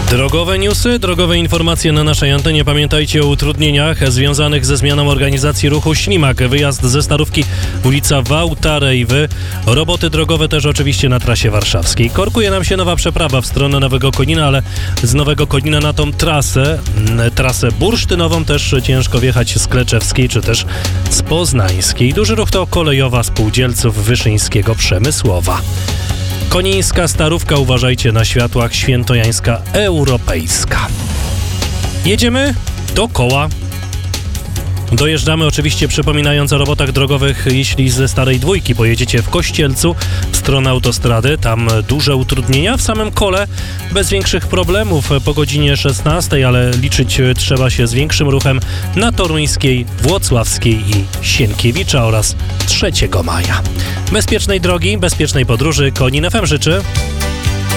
Drogowe newsy, drogowe informacje na naszej antenie. Pamiętajcie o utrudnieniach związanych ze zmianą organizacji ruchu Ślimak. Wyjazd ze Starówki, ulica Wałta-Rejwy. Roboty drogowe też oczywiście na trasie warszawskiej. Korkuje nam się nowa przeprawa w stronę Nowego Konina, ale z Nowego Konina na tą trasę bursztynową też ciężko wjechać z Kleczewskiej czy też z Poznańskiej. Duży ruch to kolejowa Spółdzielców Wyszyńskiego Przemysłowa. Konińska Starówka, uważajcie na światłach, Świętojańska Europejska. Jedziemy do Koła. Dojeżdżamy oczywiście, przypominając o robotach drogowych, jeśli ze Starej Dwójki pojedziecie w Kościelcu w stronę autostrady, tam duże utrudnienia. W samym Kole bez większych problemów po godzinie 16, ale liczyć trzeba się z większym ruchem na Toruńskiej, Włocławskiej i Sienkiewicza oraz 3 maja. Bezpiecznej drogi, bezpiecznej podróży. Konin FM życzy.